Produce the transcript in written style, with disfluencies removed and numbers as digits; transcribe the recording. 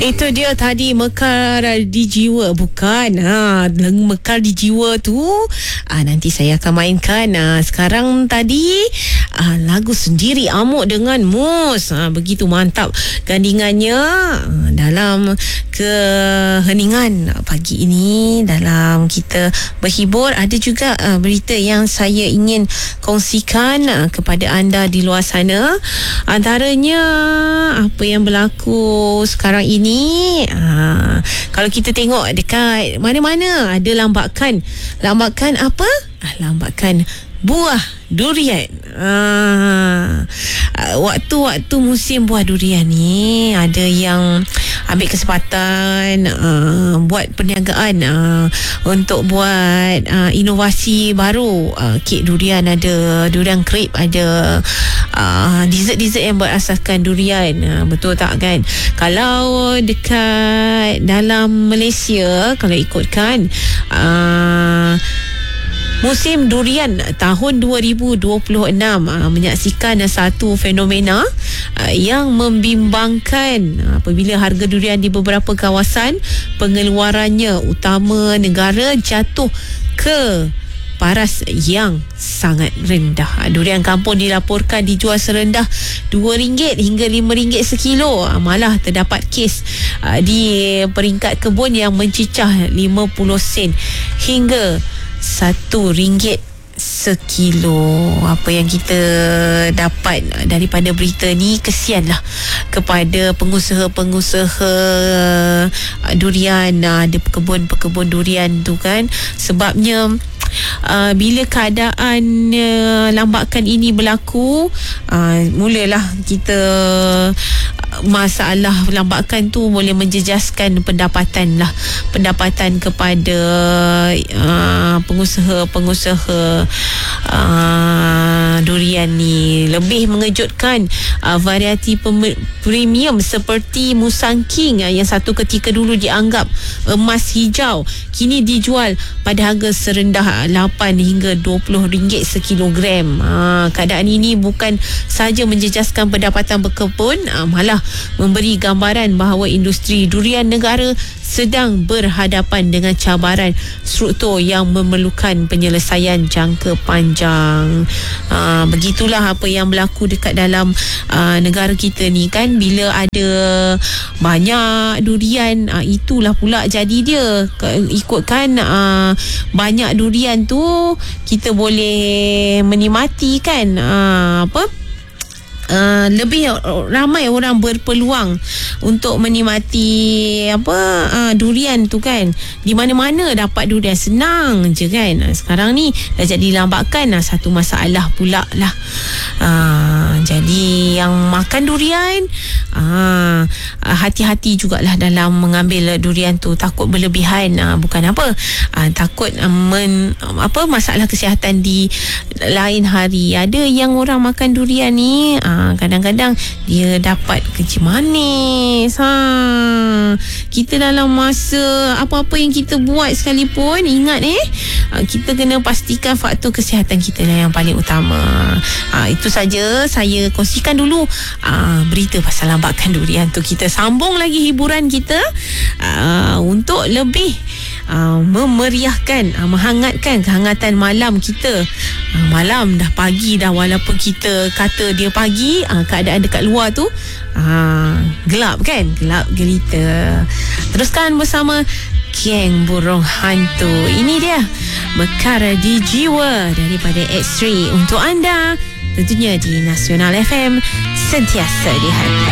Itu dia tadi Mekar di Jiwa. Bukan Mekar di Jiwa tu nanti saya akan mainkan. Sekarang tadi lagu Sendiri Amuk dengan Mus. Begitu mantap gandingannya dalam keheningan pagi ini. Dalam kita berhibur, ada juga berita yang saya ingin kongsikan kepada anda di luar sana. Antaranya apa yang berlaku sekarang ini. Kalau kita tengok dekat mana-mana ada lambakan apa? Lambakan buah durian. Waktu musim buah durian ni, ada yang ambil kesempatan buat perniagaan untuk buat inovasi baru. Kek durian ada, durian krep ada, dessert-dessert yang berasaskan durian. Betul tak kan? Kalau dekat dalam Malaysia, kalau ikutkan musim durian tahun 2026 menyaksikan satu fenomena yang membimbangkan apabila harga durian di beberapa kawasan pengeluarannya utama negara jatuh ke paras yang sangat rendah. Durian kampung dilaporkan dijual serendah RM2 hingga RM5 sekilo. Malah terdapat kes di peringkat kebun yang mencicah 50 sen hingga RM1 sekilo. Apa yang kita dapat daripada berita ni, kesianlah kepada pengusaha-pengusaha durian, ada pekebun durian tu kan. Sebabnya bila keadaan lambakan ini berlaku, mulalah kita masalah lambakan tu boleh menjejaskan pendapatan kepada pengusaha durian ni. Lebih mengejutkan, varieti premium seperti Musang King yang satu ketika dulu dianggap emas hijau, kini dijual pada harga serendah RM8 hingga RM20 sekilogram. Keadaan ini bukan sahaja menjejaskan pendapatan berkebun, malah memberi gambaran bahawa industri durian negara sedang berhadapan dengan cabaran struktur yang memerlukan penyelesaian jangka panjang. Begitulah apa yang berlaku dekat dalam negara kita ni kan. Bila ada banyak durian, itulah pula jadi dia. Ikutkan banyak durian tu, kita boleh menikmati kan lebih ramai orang berpeluang untuk menikmati durian tu kan. Di mana-mana dapat durian, senang je kan. Sekarang ni dah jadi lambakan, satu masalah pula lah. Jadi yang makan durian, hati-hati jugalah dalam mengambil durian tu. Takut berlebihan, bukan apa, takut masalah kesihatan di lain hari. Ada yang orang makan durian ni, kadang-kadang dia dapat kencing manis. Kita dalam masa apa-apa yang kita buat sekalipun, ingat kita kena pastikan faktor kesihatan kita lah yang paling utama. Itu saja saya kongsikan dulu berita pasal lambakan durian tu. Kita sambung lagi hiburan kita untuk lebih memeriahkan, menghangatkan kehangatan malam kita. Malam dah pagi dah, walaupun kita kata dia pagi, keadaan dekat luar tu gelap kan, gelap gelita. Teruskan bersama Geng Burung Hantu. Ini dia Mekar di Jiwa daripada X3 untuk anda, tentunya di Nasional FM, sentiasa di hati.